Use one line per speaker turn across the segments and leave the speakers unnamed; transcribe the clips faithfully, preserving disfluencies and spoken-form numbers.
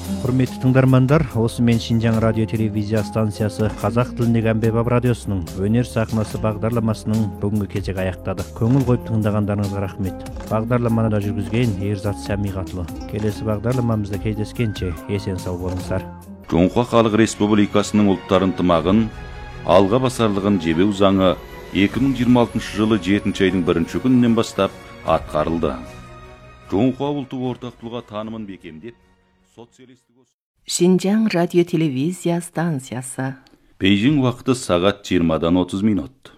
Құрметті тыңдармандар, осы мен Шинжаң радио телевизия станциясы қазақ тіліндегі әмбебап радиосының өнер сахнасы бағдарламасының бүгінгі кезегі аяқтады. Көңіл қойып тыңдағандарыңызға рахмет. Бағдарламаны да жүргізген Ерзат Сәмиғатұлы. Келесі бағдарламамызда кездескенше есен сау болыңыздар.
Жоңқа Халық Республикасының ұлттар ынтымағын, алға басарлығын жебеу заңы екі мың жиырма алтыншы жылы жетінші айдың бірінші күнінен бастап атқарылды. Жоңқа ұлттық ортақтылығы танымын бекемдеп,
Шинжаң радио телевизия станциясы.
Бейжің уақыты сағат жиырмадан отыз минут.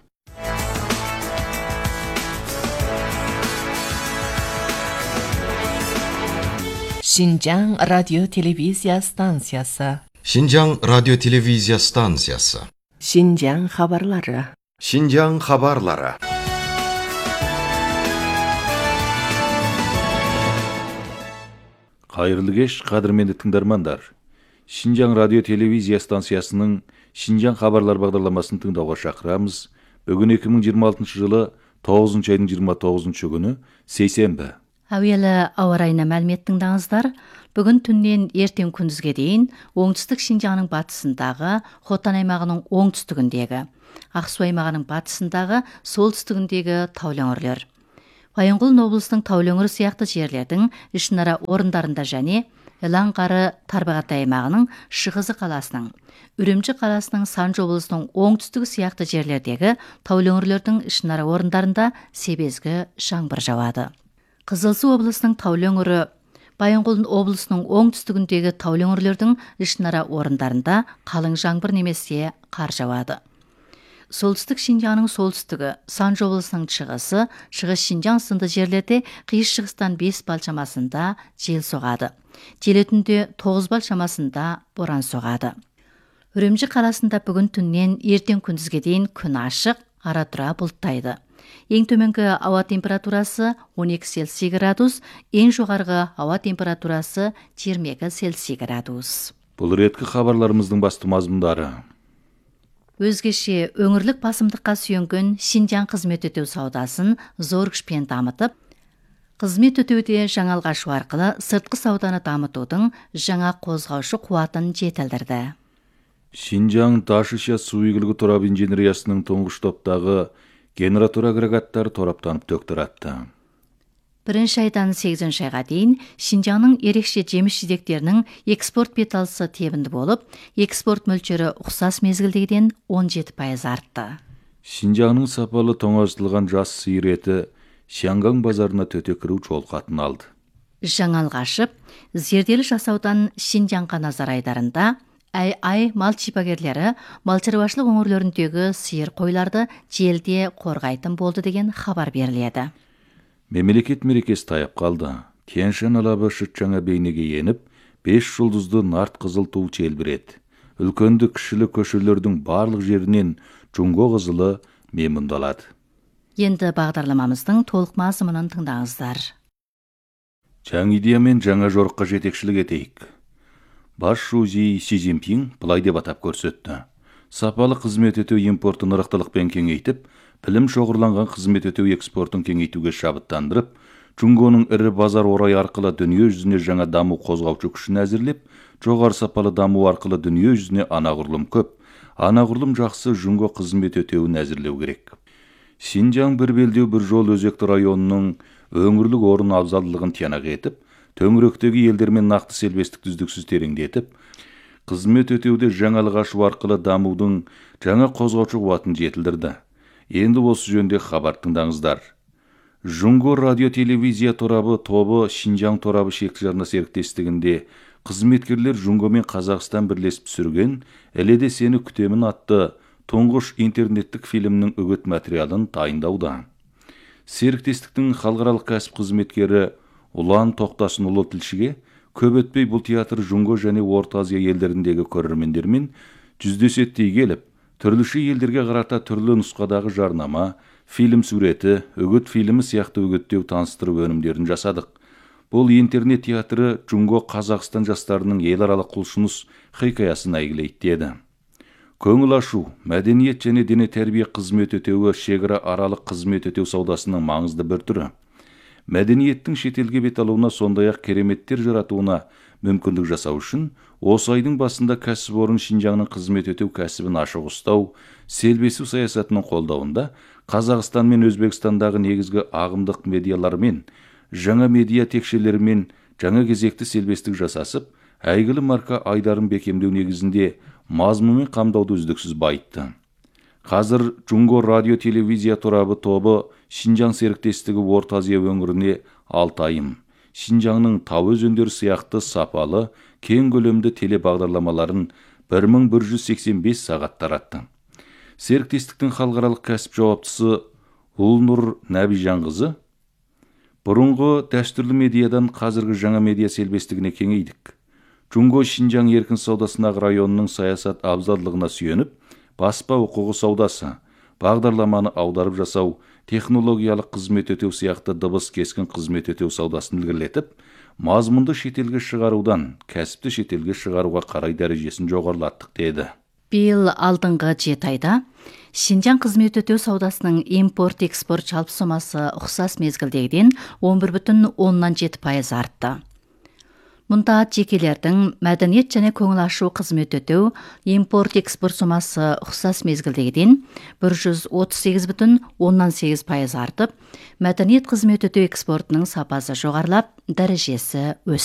Шинжаң радио телевизия станциясы.
Шинжаң радио телевизия станциясы.
Шинжаң хабарлары.
Шинжаң хабарлары.
Қайырлы кеш, қадірменді тыңдармандар. Шинжаң радио телевизия станциясының Шинжаң хабарлар бағдарламасын тыңдауға шақырамыз. Бүгін екі мың жиырма алтыншы жылы тоғызыншы айдың жиырма тоғызыншы күні сейсенбі.
Әуелі ауа райына мәлімет тыңдаңыздар. Бүгін түннен ертең күндізге дейін оңтүстік Шинжаңның батысындағы, Хотан аймағының оңтүстігіндегі, Ақсу аймағының батысындағы, солтүстігіндегі таулы өңірлер, Баянқұлын облысының таулы өңірі сияқты жерлердің ішінара орындарында және Элаңқары Тарбағатай аймағының Шығызы қаласының, Үрімжі қаласының Санжы облысының оңтүстігі сияқты жерлердегі таулы өңірлердің ішінара орындарында себезгі жаңбыр жауады. Қызылсу облысының таулы өңірі, Баянқұлын облысының оңтүстігіндегі таулы өңірлердің ішінара орындарында қалың жаңбыр немесе қар жауады. Солтүстік Шинжаңның солтүстігі, Санжы облысының шығысы, шығыс Шинжаң сынды жерлерде қиыс шығыстан бес балл шамасында жел соғады. Жел түнде тоғыз балл шамасында боран соғады. Үрімжі қаласында бүгін түннен ертең күндізге дейін күн ашық, ара-тұра бұлттайды. Ең төменгі ауа температурасы он екі Цельсий градус, ең жоғарғы ауа температурасы жиырма екі Цельсий градус.
Бұл реткі хабарларымыздың басты мазмұндары.
Өзгеше өңірлік басымдыққа сүйенген Шинжаң қызмет өтеу саудасын зор күшпен дамытып, қызмет өтеуде жаңалғашу арқылы сыртқы сауданы дамытудың жаңа қозғаушы қуатын жетілдірді.
Шинжаң Ташыша су игілігі торап инженериясының тұңғыш топтағы генератор агрегаттары тораптанып төктіратты.
Бірінші айдан сегізінші айға дейін Шинжаңның ерекше жеміс жидектерінің экспорт беталысы тебінді болып, экспорт мөлшері ұқсас мезгілдегіден он жеті пайыз артты.
Шинжаңның сапалы тоңазытылған жас сиыр еті Шаңгаң базарына төте кіру жолқатын алды.
Жаңалғашып, зерделі жасаудан Шинжаңға назар айдарында ай-ай мал шипагерлері мал шаруашылық өңірлеріндегі сиыр қойларды желде қорғайтын болды деген хабар беріледі.
Мемлекет мерекесі таяп қалды. Тянь-Шань алабы шыт жаңа бейнеге еніп, бес жұлдызды нарт қызыл ту желбіреді. Үлкенді кішілі көшелердің барлық жерінен жұңго қызылы мемұндалады.
Енді бағдарламамыздың толық мазмұнын тыңдаңыздар.
Жаңа идеямен жаңа жорыққа жетекшілік етейік. Басшы Си Цзиньпин былай деп атап көрсетті. Сапалы қызмет ету импортын ырықтылықпен кеңейтіп, білім шоғырланған қызмет өтеу экспортын кеңейтуге шабыттандырып, Жұңгоның ірі базар орай арқылы дүние жүзіне жаңа даму қозғаушы күшін әзірлеп, жоғары сапалы даму арқылы дүние жүзіне анағұрлым көп, анағұрлым жақсы Жұңго қызмет өтеуін әзірлеу керек. Шинжаң бір белдеу бір жол өзекті районының өңірлік орын абзалдылығын тиянақ етіп, төңіректегі елдермен нақты селбестік үздіксіз тереңдетіп, қызмет өтеуде жаңалық ашу арқылы дамудың жаңа қозғаушы қуатын жетілдірді. Енді осы жөнде хабар тыңдаңыздар. Жұңго радио телевизия торабы тобы Шинжаң торабы шекті жарна серіктестігінде қызметкерлер Жұңго мен Қазақстан бірлесіп түсірген «Әледе сені күтемін» атты тұңғыш интернеттік фильмнің үгіт материалын дайындауда. Серіктестіктің халықаралық кәсіп қызметкері Ұлан Тоқтасынұлы тілшіге көп өтпей бұл театр Жұңго және Орта Азия елдеріндегі көрермендермен жүздесеттей келіп, түрліші елдерге қарата түрлі нұсқадағы жарнама, фильм суреті, үгіт фильмі сияқты үгіттеу таныстырып өнімдерін жасадық. Бұл интернет театры Жұңго Қазақстан жастарының еларалық құлшыныс хикаясын әйгілейді деді. Көңіл ашу, мәдениет және дене тәрбие қызмет өтеуі шекара аралық қызмет өтеу саудасының маңызды бір түрі. мәдениеттің шетелге бет алуына, сондай-ақ кереметтер жаратуына мүмкіндік жасау үшін осы айдың басында кәсіпорын Шинжаңның қызмет ету кәсібін ашық ұстау, селбесу саясатының қолдауында Қазақстан мен Өзбекстандағы негізгі ағымдық медиалармен, жаңа медиа текшелермен жаңа кезекті селбестік жасасып, әйгілі марка Айдарын бекемдеу негізінде мазмұнмен қамдауды үздіксіз байытты. Қазір Джунго радио телевизия торабы тобы Шинжаң серіктестігі Орта Азия өңіріне алты айым, Шинжаңның тау өзендері сияқты сапалы, кең көлемді телебағдарламаларын бір мың бір жүз сексен бес сағат таратты. Серіктестіктің халықаралық кәсіп жауаптысы Ұлнұр Нәбижанқызы: бұрынғы дәстүрлі медиадан қазіргі жаңа медиа селбестігіне кеңейдік. Джунго Шинжаң еркін саудасындағы районының саясат абзалдығына сүйеніп, баспа құқығы саудасы, бағдарламаны аударып жасау, технологиялық қызмет өтеу сияқты дыбыс кескін қызмет өтеу саудасын ілгерілетіп, мазмұнды шетелге шығарудан кәсіпті шетелге шығаруға қарай дәрежесін жоғарылаттық деді.
Биыл алдыңғы жеті айда Шинжаң қызмет өтеу саудасының импорт-экспорт жалпы сомасы ұқсас мезгілдегіден он бір бүтін оннан жеті пайыз артты. Мұнда жекелердің мәдениет және көңіл ашу қызмет өтеу импорт-экспорт сомасы ұқсас мезгілдегіден бір жүз отыз сегіз бүтін оннан сегіз пайыз артып, мәдениет қызмет өтеу экспортының сапасы жоғарылап, дәрежесі өсті.